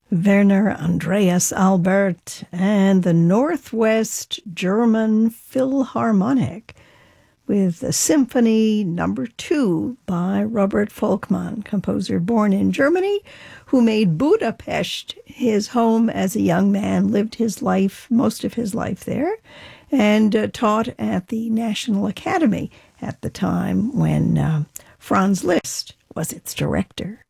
Werner Andreas Albert and the Northwest German Philharmonic with the Symphony Number 2 by Robert Volkmann, composer born in Germany, who made Budapest his home as a young man, lived his life, most of his life there, and taught at the National Academy at the time when Franz Liszt was its director.